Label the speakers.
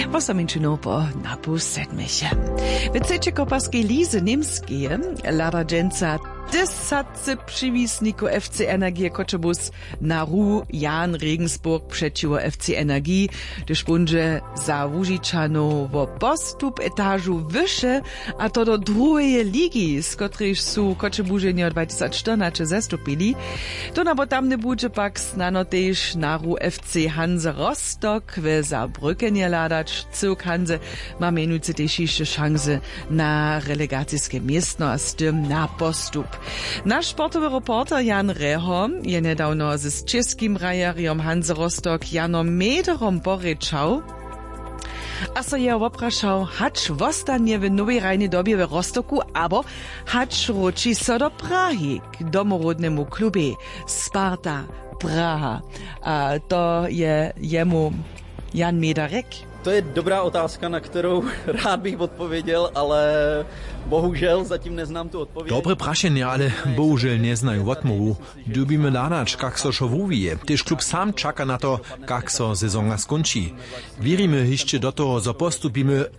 Speaker 1: 8 po napu 7. W trzeciej koparskiej lizy niemskie ladadżęca 10 przywisników FC Energie Koczebus na Ru Jan Regensburg przeciwko FC Energii, gdyż będzie za Łużiczanu o postup etażu wyższe, a to do drugiej ligi, z której są Koczebużenie od 2014 zastupili. To na botamny budże pak znano też na Ru FC Hanse Rostock w Saarbrücken ladać. Cyrk Hanse ma mianujcy też jeszcze szanse na relegacyjskie miejsce, a z tym na postup. Nasz sportowy reporter Jan Reho je niedawno z czeskim rajariem Hanse Rostock Janom Mederom poryczał, a so je opraszał, hacz wostanie w nowej rajnej dobie w Rostocku, abo hacz ruči so do Prahy k domorodnemu klubie Sparta Praha. A to je jemu Jan Mederek.
Speaker 2: To je dobrá otázka, na kterou rád bych odpověděl, ale bohužel zatím neznám tu odpověď.
Speaker 3: Dobre prašenie, ale bohužel neznajú odmovu. Dubíme ladač, kak so šo vuvije. Tež klub sám čaka na to, kak so sezóna skončí. Vierime ešte do toho, zo postupíme,